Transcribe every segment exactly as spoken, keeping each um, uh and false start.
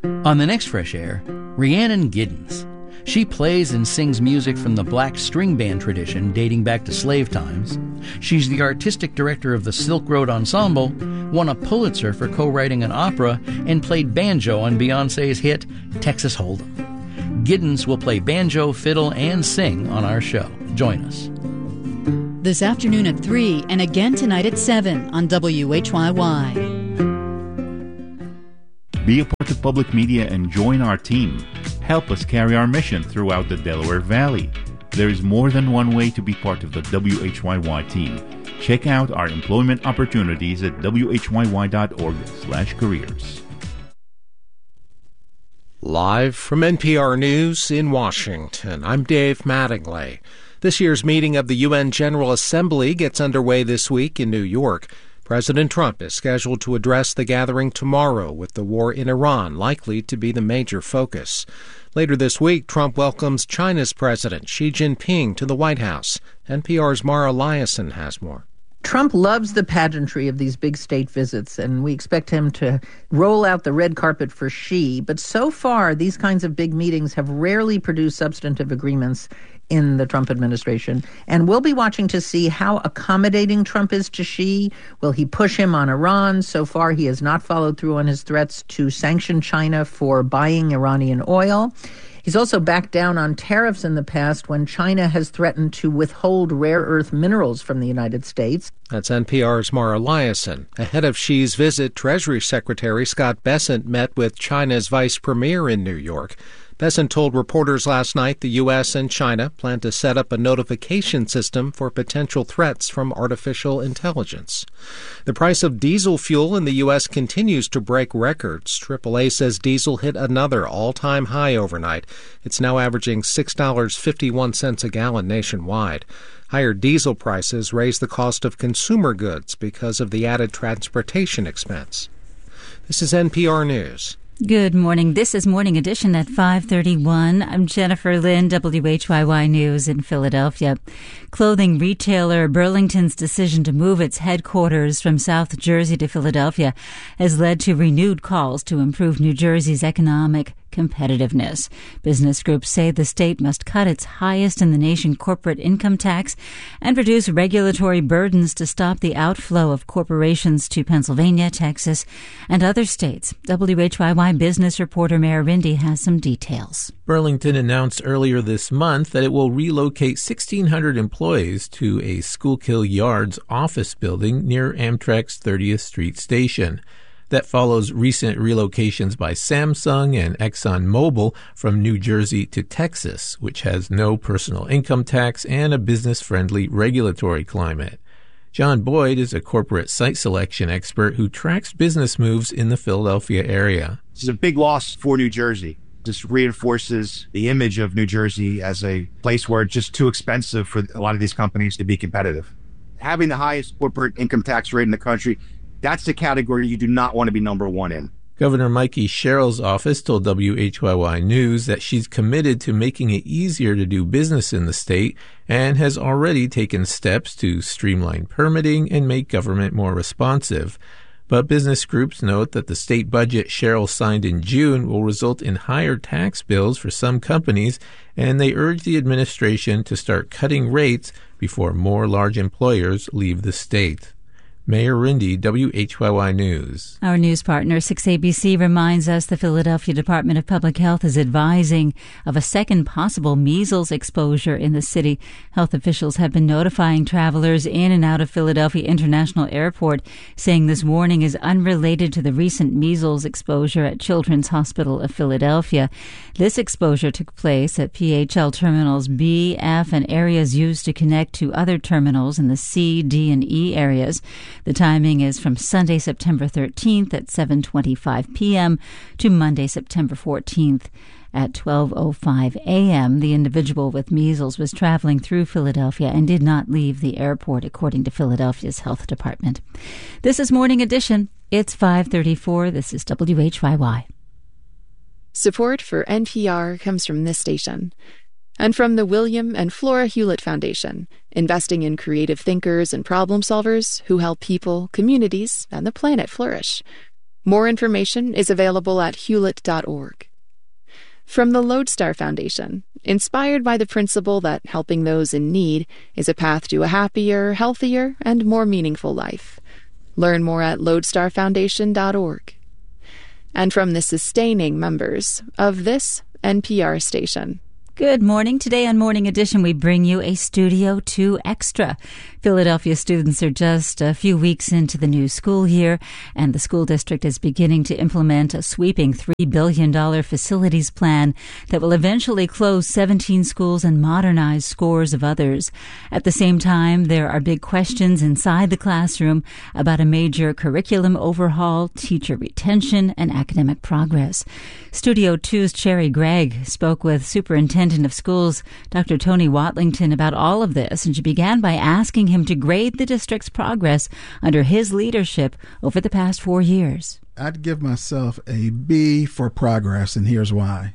On the next Fresh Air, Rhiannon Giddens. She plays and sings music from the black string band tradition dating back to slave times. She's the artistic director of the Silk Road Ensemble, won a Pulitzer for co-writing an opera, and played banjo on Beyoncé's hit Texas Hold'em. Giddens will play banjo, fiddle, and sing on our show. Join us. This afternoon at three and again tonight at seven on W H Y Y. Be a part of public media and join our team. Help us carry our mission throughout the Delaware Valley. There is more than one way to be part of the W H Y Y team. Check out our employment opportunities at w h y y dot org slash careers. Live from N P R News in Washington, I'm Dave Mattingly. This year's meeting of the U N General Assembly gets underway this week in New York. President Trump is scheduled to address the gathering tomorrow, with the war in Iran likely to be the major focus. Later this week, Trump welcomes China's President Xi Jinping to the White House. N P R's Mara Liasson has more. Trump loves the pageantry of these big state visits, and we expect him to roll out the red carpet for Xi. But so far, these kinds of big meetings have rarely produced substantive agreements in the Trump administration. And we'll be watching to see how accommodating Trump is to Xi. Will he push him on Iran? So far, he has not followed through on his threats to sanction China for buying Iranian oil. He's also backed down on tariffs in the past when China has threatened to withhold rare earth minerals from the United States. That's N P R's Mara Liasson. Ahead of Xi's visit, Treasury Secretary Scott Bessent met with China's vice premier in New York. Bessent told reporters last night the U S and China plan to set up a notification system for potential threats from artificial intelligence. The price of diesel fuel in the U S continues to break records. triple A says diesel hit another all-time high overnight. It's now averaging six dollars and fifty-one cents a gallon nationwide. Higher diesel prices raise the cost of consumer goods because of the added transportation expense. This is N P R News. Good morning. This is Morning Edition at five thirty-one. I'm Jennifer Lynn, W H Y Y News in Philadelphia. Clothing retailer Burlington's decision to move its headquarters from South Jersey to Philadelphia has led to renewed calls to improve New Jersey's economic competitiveness. Business groups say the state must cut its highest in the nation corporate income tax and reduce regulatory burdens to stop the outflow of corporations to Pennsylvania, Texas, and other states. W H Y Y business reporter Mayor Rindy has some details. Burlington announced earlier this month that it will relocate sixteen hundred employees to a Schuylkill Yards office building near Amtrak's thirtieth Street station. That follows recent relocations by Samsung and ExxonMobil from New Jersey to Texas, which has no personal income tax and a business-friendly regulatory climate. John Boyd is a corporate site selection expert who tracks business moves in the Philadelphia area. This is a big loss for New Jersey. This reinforces the image of New Jersey as a place where it's just too expensive for a lot of these companies to be competitive. Having the highest corporate income tax rate in the country, that's the category you do not want to be number one in. Governor Mikey Sherrill's office told W H Y Y News that she's committed to making it easier to do business in the state and has already taken steps to streamline permitting and make government more responsive. But business groups note that the state budget Sherrill signed in June will result in higher tax bills for some companies, and they urge the administration to start cutting rates before more large employers leave the state. Mayor Rindy, W H Y Y News. Our news partner, six A B C, reminds us the Philadelphia Department of Public Health is advising of a second possible measles exposure in the city. Health officials have been notifying travelers in and out of Philadelphia International Airport, saying this warning is unrelated to the recent measles exposure at Children's Hospital of Philadelphia. This exposure took place at P H L terminals B, F, and areas used to connect to other terminals in the C, D, and E areas. The timing is from Sunday, September thirteenth at seven twenty-five p.m. to Monday, September fourteenth at twelve oh five a.m. The individual with measles was traveling through Philadelphia and did not leave the airport, according to Philadelphia's health department. This is Morning Edition. It's five thirty-four. This is W H Y Y. Support for N P R comes from this station and from the William and Flora Hewlett Foundation, investing in creative thinkers and problem solvers who help people, communities, and the planet flourish. More information is available at hewlett dot org. From the Lodestar Foundation, inspired by the principle that helping those in need is a path to a happier, healthier, and more meaningful life. Learn more at lodestar foundation dot org. And from the sustaining members of this N P R station. Good morning. Today on Morning Edition, we bring you a Studio two Extra. Philadelphia students are just a few weeks into the new school year, and the school district is beginning to implement a sweeping three billion dollars facilities plan that will eventually close seventeen schools and modernize scores of others. At the same time, there are big questions inside the classroom about a major curriculum overhaul, teacher retention, and academic progress. Studio two's Cherry Gregg spoke with Superintendent of Schools, Doctor Tony Watlington, about all of this, and she began by asking him to grade the district's progress under his leadership over the past four years. I'd give myself a B for progress, and here's why.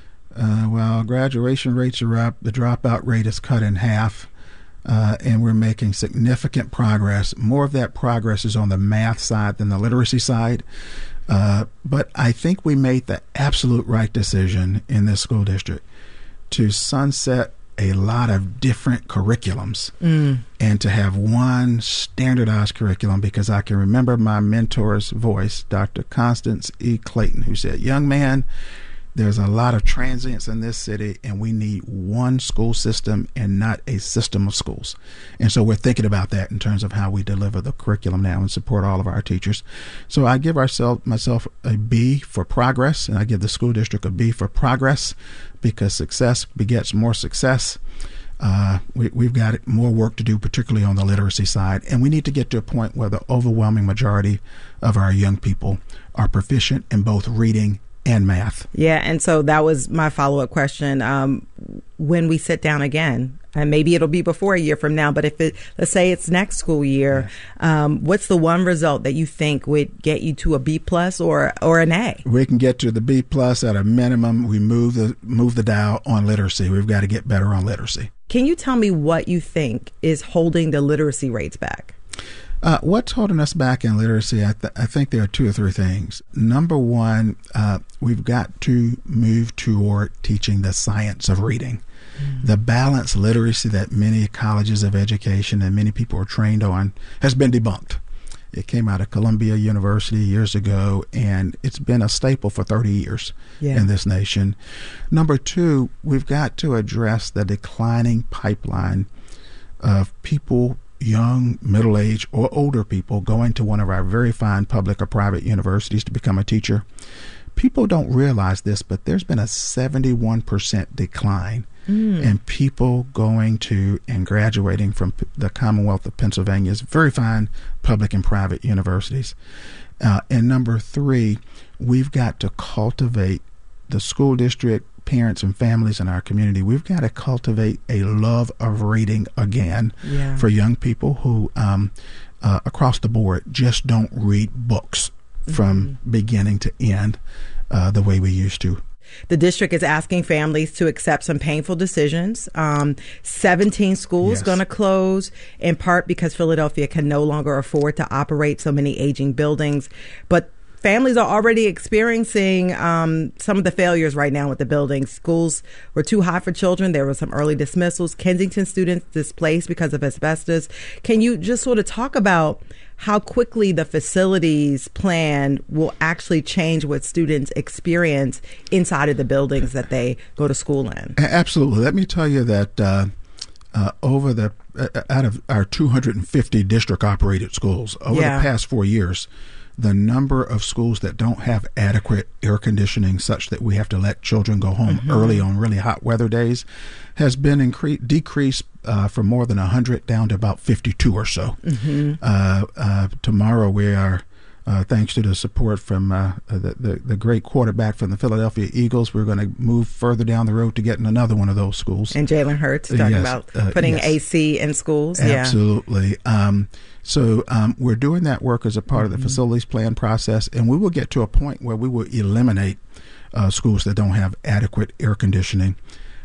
Uh, well, graduation rates are up, the dropout rate is cut in half, uh, and we're making significant progress. More of that progress is on the math side than the literacy side. Uh, but I think we made the absolute right decision in this school district to sunset a lot of different curriculums mm. and to have one standardized curriculum, because I can remember my mentor's voice, Doctor Constance E. Clayton, who said, "Young man, there's a lot of transients in this city, and we need one school system and not a system of schools." And so we're thinking about that in terms of how we deliver the curriculum now and support all of our teachers. So I give ourselves myself a B for progress, and I give the school district a B for progress, because success begets more success. Uh, we, we've got more work to do, particularly on the literacy side, and we need to get to a point where the overwhelming majority of our young people are proficient in both reading and math. Yeah, and so that was my follow-up question. Um, when we sit down again, and maybe it'll be before a year from now, but if it, let's say it's next school year, yeah. um, what's the one result that you think would get you to a B plus or or an A? We can get to the B plus at a minimum. We move the move the dial on literacy. We've got to get better on literacy. Can you tell me what you think is holding the literacy rates back? Uh, what's holding us back in literacy? I, th- I think there are two or three things. Number one, uh, we've got to move toward teaching the science of reading. Mm. The balanced literacy that many colleges of education and many people are trained on has been debunked. It came out of Columbia University years ago, and it's been a staple for thirty years yeah. in this nation. Number two, we've got to address the declining pipeline of people, young, middle-aged, or older people going to one of our very fine public or private universities to become a teacher. People don't realize this, but there's been a seventy-one percent decline mm. in people going to and graduating from the Commonwealth of Pennsylvania's very fine public and private universities. Uh, and number three, we've got to cultivate the school district, parents and families in our community. We've got to cultivate a love of reading again yeah. for young people who, um, uh, across the board, just don't read books mm-hmm. from beginning to end uh, the way we used to. The district is asking families to accept some painful decisions. Um, seventeen schools yes. going to close, in part because Philadelphia can no longer afford to operate so many aging buildings. But families are already experiencing um, some of the failures right now with the buildings. Schools were too hot for children. There were some early dismissals. Kensington students displaced because of asbestos. Can you just sort of talk about how quickly the facilities plan will actually change what students experience inside of the buildings that they go to school in? Absolutely. Let me tell you that uh, uh, over the uh, out of our two hundred fifty district operated schools over yeah. the past four years, the number of schools that don't have adequate air conditioning such that we have to let children go home mm-hmm. early on really hot weather days has been incre- decreased uh, from more than one hundred down to about fifty-two or so. Mm-hmm. Uh, uh, tomorrow we are, uh, thanks to the support from uh, the, the, the great quarterback from the Philadelphia Eagles, we're going to move further down the road to getting another one of those schools. And Jalen Hurts talking yes, about putting uh, yes. A C in schools. Absolutely. Yeah. Um, So um, we're doing that work as a part mm-hmm. of the facilities plan process, and we will get to a point where we will eliminate uh, schools that don't have adequate air conditioning.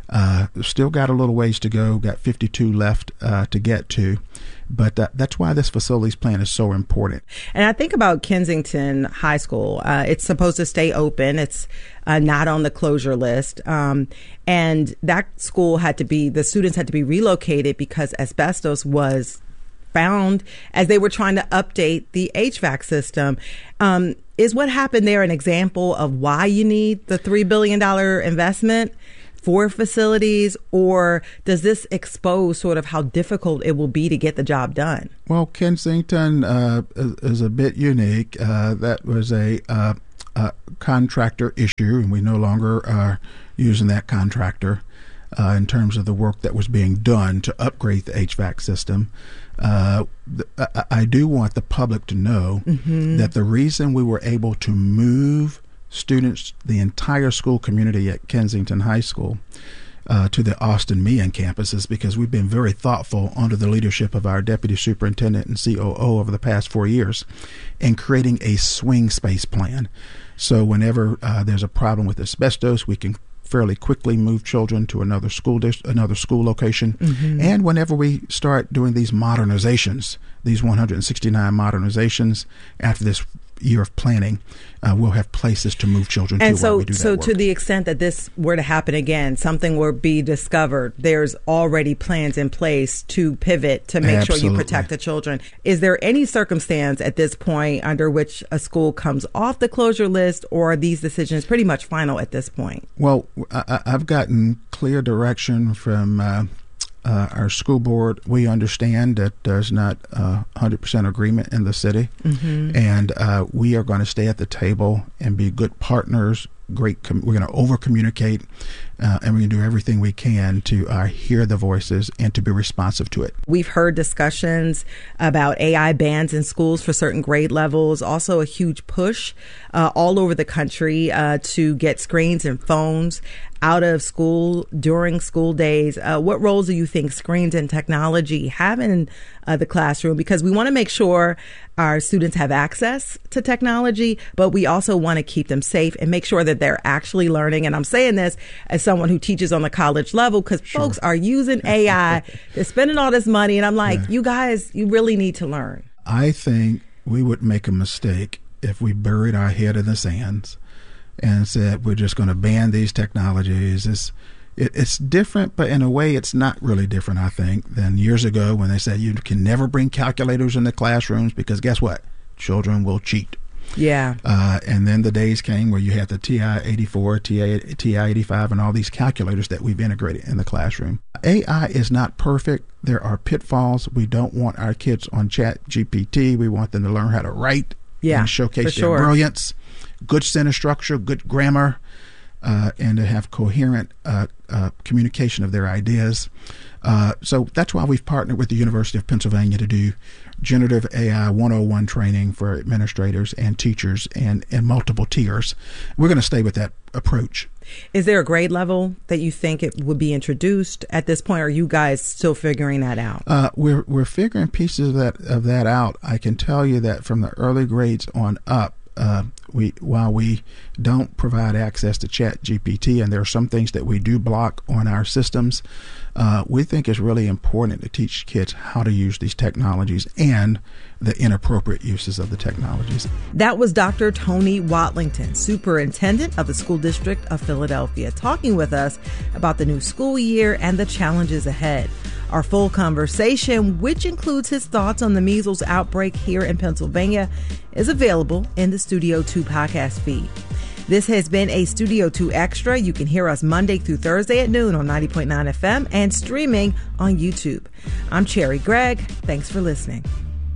Uh, still got a little ways to go, got fifty-two left uh, to get to. But uh, that's why this facilities plan is so important. And I think about Kensington High School. Uh, it's supposed to stay open. It's uh, not on the closure list. Um, and that school had to be, the students had to be relocated because asbestos was found as they were trying to update the H V A C system. Um, is what happened there an example of why you need the three billion dollars investment for facilities, or does this expose sort of how difficult it will be to get the job done? Well, Kensington uh, is, is a bit unique. Uh, that was a, uh, a contractor issue, and we no longer are using that contractor uh, in terms of the work that was being done to upgrade the H V A C system. Uh, I, I do want the public to know mm-hmm. that the reason we were able to move students, the entire school community at Kensington High School, uh, to the Austin Meehan campus is because we've been very thoughtful under the leadership of our deputy superintendent and C O O over the past four years in creating a swing space plan. So whenever uh, there's a problem with asbestos, we can fairly quickly move children to another school dis- another school location. Mm-hmm. And whenever we start doing these modernizations, these one hundred sixty-nine modernizations after this year of planning, uh, we'll have places to move children and to so, while we do so that work. To the extent that this were to happen again, something were be discovered, there's already plans in place to pivot to make Absolutely. sure you protect the children. Is there any circumstance at this point under which a school comes off the closure list, or are these decisions pretty much final at this point? Well, I, I've gotten clear direction from uh, Uh, our school board. We understand that there's not uh, one hundred percent agreement in the city, mm-hmm. and uh, we are going to stay at the table and be good partners. Great, com- we're going to over communicate, uh, and we're going to do everything we can to uh, hear the voices and to be responsive to it. We've heard discussions about A I bans in schools for certain grade levels. Also, a huge push uh, all over the country uh, to get screens and phones out of school during school days. Uh, what roles do you think screens and technology have in uh, the classroom? Because we want to make sure our students have access to technology, but we also want to keep them safe and make sure that they're actually learning. And I'm saying this as someone who teaches on the college level, because sure. folks are using A I, they're spending all this money, and I'm like, yeah. you guys, you really need to learn. I think we would make a mistake if we buried our head in the sands and said we're just going to ban these technologies. It's, it, it's different, but in a way it's not really different, I think, than years ago when they said you can never bring calculators in the classrooms because guess what? Children will cheat. Yeah. Uh, and then the days came where you had the T I eighty-four, T I eighty-five, and all these calculators that we've integrated in the classroom. A I is not perfect. There are pitfalls. We don't want our kids on Chat G P T. We want them to learn how to write yeah, and showcase their sure. brilliance, good sentence structure, good grammar, uh, and to have coherent uh, uh, communication of their ideas. Uh, so that's why we've partnered with the University of Pennsylvania to do generative A I one oh one training for administrators and teachers and in multiple tiers. We're going to stay with that approach. Is there a grade level that you think it would be introduced at this point? Or are you guys still figuring that out? Uh, we're we're figuring pieces of that of that out. I can tell you that from the early grades on up, uh, we while we don't provide access to Chat G P T, and there are some things that we do block on our systems, uh, we think it's really important to teach kids how to use these technologies and the inappropriate uses of the technologies. That was Doctor Tony Watlington, Superintendent of the School District of Philadelphia, talking with us about the new school year and the challenges ahead. Our full conversation, which includes his thoughts on the measles outbreak here in Pennsylvania, is available in the Studio two podcast feed. This has been a Studio two Extra. You can hear us Monday through Thursday at noon on ninety point nine F M and streaming on YouTube. I'm Cherry Gregg. Thanks for listening.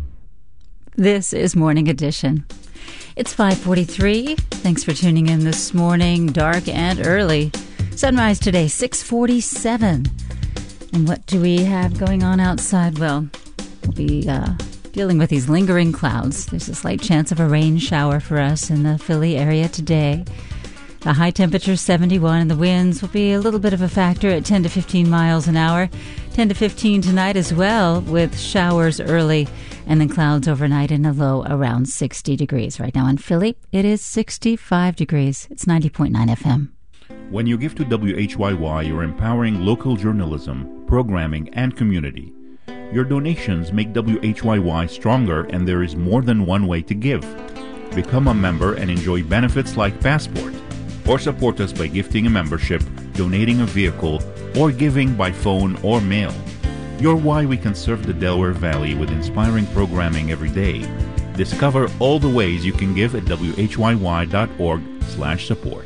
This is Morning Edition. It's five forty-three. Thanks for tuning in this morning, dark and early. Sunrise today, six forty-seven. And what do we have going on outside? Well, we'll be uh, dealing with these lingering clouds. There's a slight chance of a rain shower for us in the Philly area today. The high temperature is seventy-one, and the winds will be a little bit of a factor at ten to fifteen miles an hour. ten to fifteen tonight as well, with showers early and then clouds overnight and a low around sixty degrees. Right now in Philly, it is sixty-five degrees. It's ninety point nine F M. When you give to W H Y Y, you're empowering local journalism, programming, and community. Your donations make W H Y Y stronger, and there is more than one way to give. Become a member and enjoy benefits like Passport, or support us by gifting a membership, donating a vehicle, or giving by phone or mail. You're why we can serve the Delaware Valley with inspiring programming every day. Discover all the ways you can give at W H Y Y dot org slash support.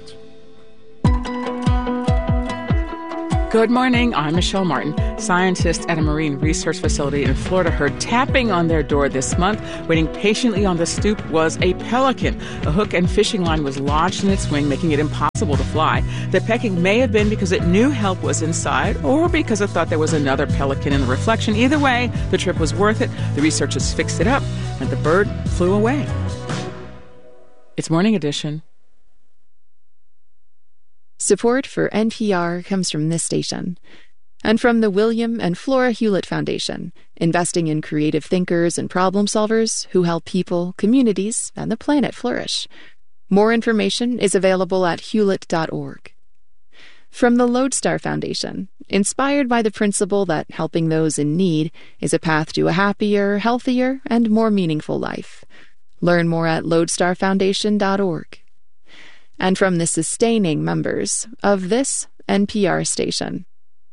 Good morning, I'm Michelle Martin. Scientists at a marine research facility in Florida heard tapping on their door this month. Waiting patiently on the stoop was a pelican. A hook and fishing line was lodged in its wing, making it impossible to fly. The pecking may have been because it knew help was inside or because it thought there was another pelican in the reflection. Either way, the trip was worth it. The researchers fixed it up, and the bird flew away. It's Morning Edition. Support for N P R comes from this station and from the William and Flora Hewlett Foundation, investing in creative thinkers and problem solvers who help people, communities, and the planet flourish. More information is available at hewlett dot org. From the Lodestar Foundation, inspired by the principle that helping those in need is a path to a happier, healthier, and more meaningful life. Learn more at lodestar foundation dot org. And from the sustaining members of this N P R station.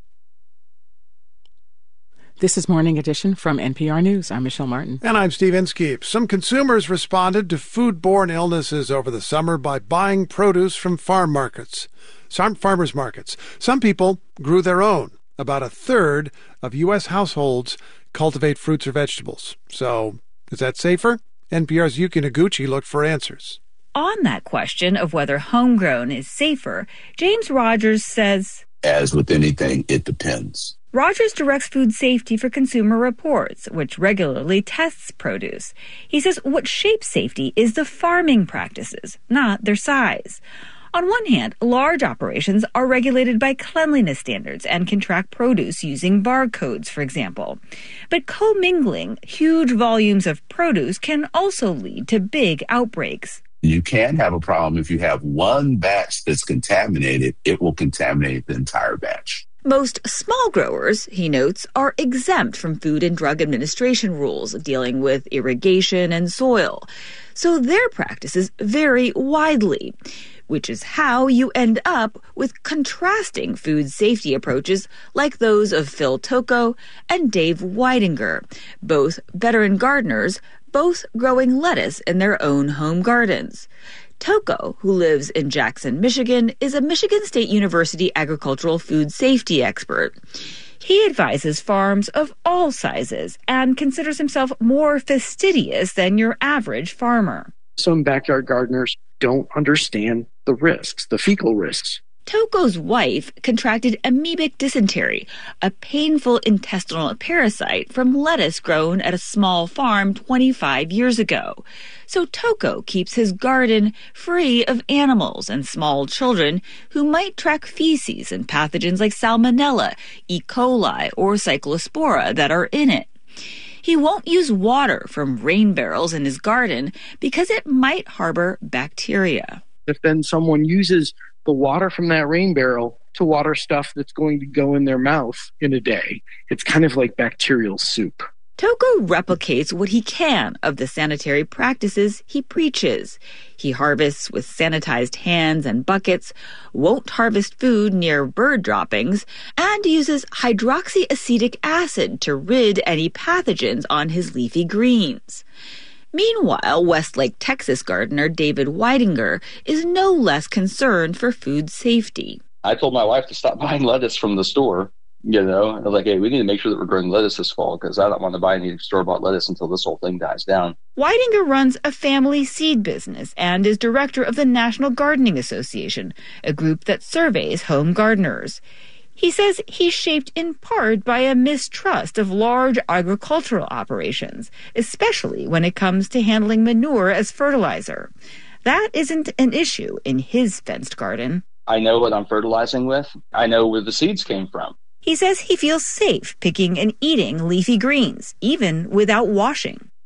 This is Morning Edition from N P R News. I'm Michelle Martin. And I'm Steve Inskeep. Some consumers responded to foodborne illnesses over the summer by buying produce from farm markets, some farmers markets. Some people grew their own. About a third of U S households cultivate fruits or vegetables. So, is that safer? N P R's Yuki Noguchi looked for answers. On that question of whether homegrown is safer, James Rogers says, as with anything, it depends. Rogers directs Food Safety for Consumer Reports, which regularly tests produce. He says what shapes safety is the farming practices, not their size. On one hand, large operations are regulated by cleanliness standards and can track produce using barcodes, for example. But commingling huge volumes of produce can also lead to big outbreaks. You can have a problem if you have one batch that's contaminated, it will contaminate the entire batch. Most small growers, he notes, are exempt from Food and Drug Administration rules dealing with irrigation and soil. So their practices vary widely, which is how you end up with contrasting food safety approaches like those of Phil Tocco and Dave Weidinger, both veteran gardeners, both growing lettuce in their own home gardens. Tocco, who lives in Jackson, Michigan, is a Michigan State University agricultural food safety expert. He advises farms of all sizes and considers himself more fastidious than your average farmer. Some backyard gardeners don't understand the risks, the fecal risks. Tocco's wife contracted amoebic dysentery, a painful intestinal parasite from lettuce grown at a small farm twenty-five years ago. So Tocco keeps his garden free of animals and small children who might track feces and pathogens like Salmonella, E. coli, or Cyclospora that are in it. He won't use water from rain barrels in his garden because it might harbor bacteria. If then someone uses the water from that rain barrel to water stuff that's going to go in their mouth in a day, it's kind of like bacterial soup. Tocco replicates what he can of the sanitary practices he preaches. He harvests with sanitized hands and buckets, won't harvest food near bird droppings, and uses hydroxyacetic acid to rid any pathogens on his leafy greens. Meanwhile, Westlake, Texas gardener David Weidinger is no less concerned for food safety. I told my wife to stop buying lettuce from the store. You know, I was like, hey, we need to make sure that we're growing lettuce this fall because I don't want to buy any store-bought lettuce until this whole thing dies down. Weidinger runs a family seed business and is director of the National Gardening Association, a group that surveys home gardeners. He says he's shaped in part by a mistrust of large agricultural operations, especially when it comes to handling manure as fertilizer. That isn't an issue in his fenced garden. I know what I'm fertilizing with. I know where the seeds came from. He says he feels safe picking and eating leafy greens, even without washing.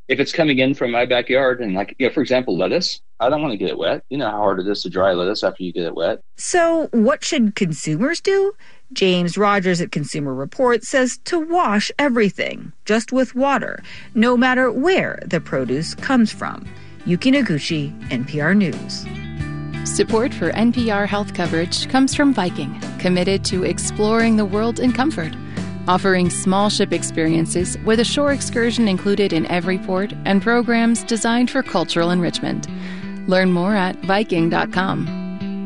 if it's coming in from my backyard and, like, you know, for example, lettuce, I don't want to get it wet. You know how hard it is to dry lettuce after you get it wet. So what should consumers do? James Rogers at Consumer Reports says to wash everything, just with water, no matter where the produce comes from. Yuki Noguchi, N P R News. Support for N P R health coverage comes from Viking, committed to exploring the world in comfort, offering small ship experiences with a shore excursion included in every port and programs designed for cultural enrichment. Learn more at Viking dot com.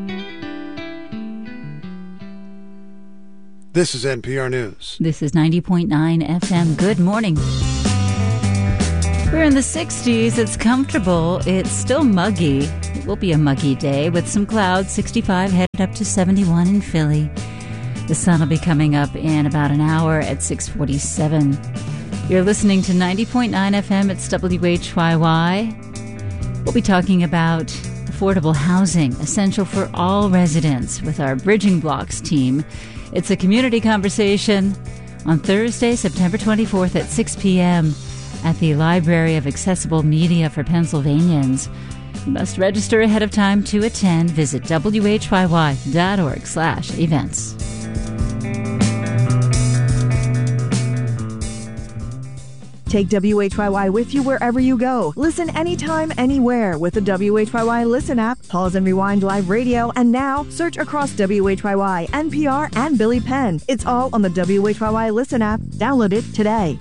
This is N P R News. This is ninety point nine F M. Good morning. We're in the sixties. It's comfortable. It's still muggy. It will be a muggy day with some clouds. sixty-five headed up to seventy-one in Philly. The sun will be coming up in about an hour at six forty-seven. You're listening to ninety point nine F M. It's W H Y Y. We'll be talking about affordable housing, essential for all residents, with our Bridging Blocks team. It's a community conversation on Thursday, September twenty-fourth at six p.m. at the Library of Accessible Media for Pennsylvanians. You must register ahead of time to attend. Visit W H Y Y dot org slash events. Take W H Y Y with you wherever you go. Listen anytime, anywhere with the W H Y Y Listen app, Pause and Rewind Live Radio, and now search across W H Y Y, N P R, and Billy Penn. It's all on the W H Y Y Listen app. Download it today.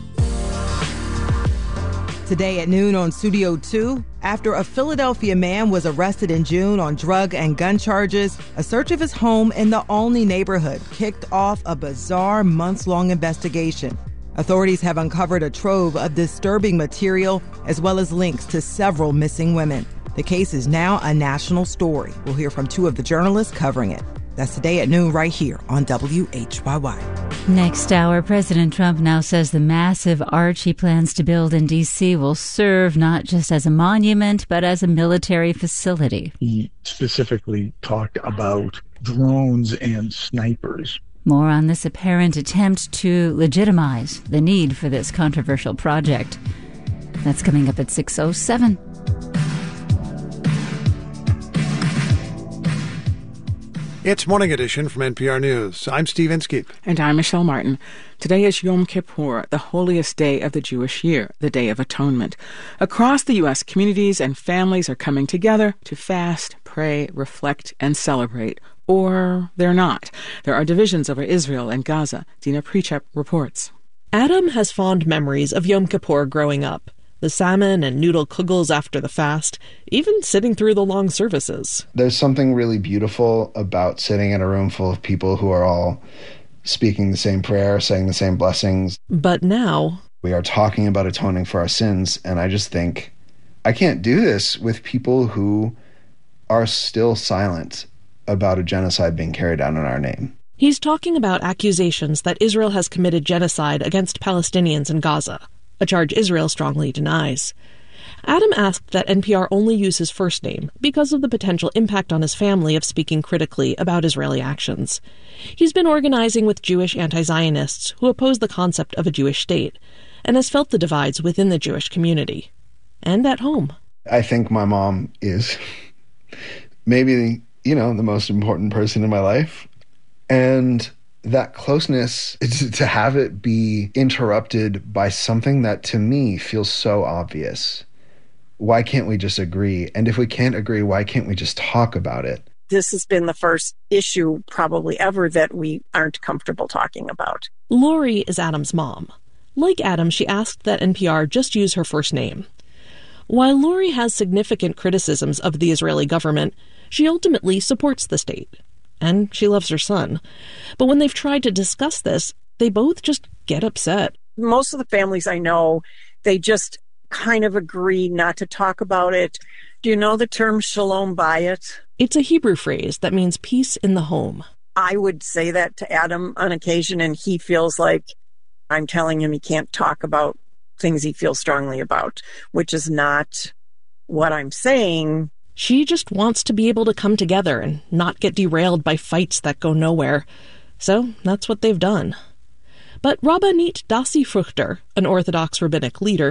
Today at noon on Studio two, after a Philadelphia man was arrested in June on drug and gun charges, a search of his home in the Olney neighborhood kicked off a bizarre months-long investigation. Authorities have uncovered a trove of disturbing material as well as links to several missing women. The case is now a national story. We'll hear from two of the journalists covering it. That's today at noon right here on W H Y Y. Next hour, President Trump now says the massive arch he plans to build in D C will serve not just as a monument, but as a military facility. He specifically talked about drones and snipers. More on this apparent attempt to legitimize the need for this controversial project. That's coming up at six oh seven. It's Morning Edition from N P R News. I'm Steve Inskeep. And I'm Michelle Martin. Today is Yom Kippur, the holiest day of the Jewish year, the Day of Atonement. Across the U S, communities and families are coming together to fast, pray, reflect, and celebrate. Or they're not. There are divisions over Israel and Gaza. Dina Prechep reports. Adam has fond memories of Yom Kippur growing up. The salmon and noodle kugels after the fast, even sitting through the long services. There's something really beautiful about sitting in a room full of people who are all speaking the same prayer, saying the same blessings. But now we are talking about atoning for our sins, and I just think, I can't do this with people who are still silent about a genocide being carried out in our name. He's talking about accusations that Israel has committed genocide against Palestinians in Gaza, a charge Israel strongly denies. Adam asked that N P R only use his first name because of the potential impact on his family of speaking critically about Israeli actions. He's been organizing with Jewish anti-Zionists who oppose the concept of a Jewish state and has felt the divides within the Jewish community and at home. I think my mom is maybe, you know, the most important person in my life. And that closeness, to have it be interrupted by something that to me feels so obvious. Why can't we just agree? And if we can't agree, why can't we just talk about it? This has been the first issue probably ever that we aren't comfortable talking about. Lori is Adam's mom. Like Adam, she asked that N P R just use her first name. While Lori has significant criticisms of the Israeli government, she ultimately supports the state. And she loves her son. But when they've tried to discuss this, they both just get upset. Most of the families I know, they just kind of agree not to talk about it. Do you know the term shalom bayit? It's a Hebrew phrase that means peace in the home. I would say that to Adam on occasion, and he feels like I'm telling him he can't talk about things he feels strongly about, which is not what I'm saying. She just wants to be able to come together and not get derailed by fights that go nowhere. So that's what they've done. But Rabbanit Dasi Fruchter, an Orthodox rabbinic leader,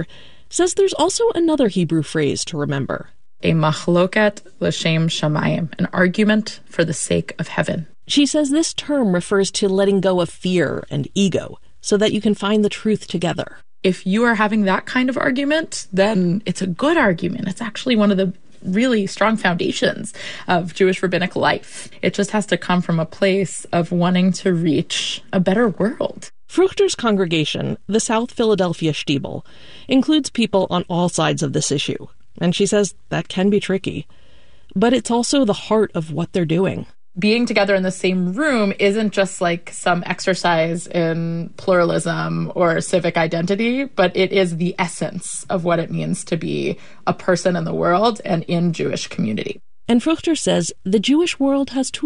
says there's also another Hebrew phrase to remember. A machloket l'shem shamayim, an argument for the sake of heaven. She says this term refers to letting go of fear and ego so that you can find the truth together. If you are having that kind of argument, then it's a good argument. It's actually one of the really strong foundations of Jewish rabbinic life. It just has to come from a place of wanting to reach a better world. Fruchter's congregation, the South Philadelphia Stiebel, includes people on all sides of this issue, and she says that can be tricky. But it's also the heart of what they're doing. Being together in the same room isn't just like some exercise in pluralism or civic identity, but it is the essence of what it means to be a person in the world and in Jewish community. And Fruchter says the Jewish world has tools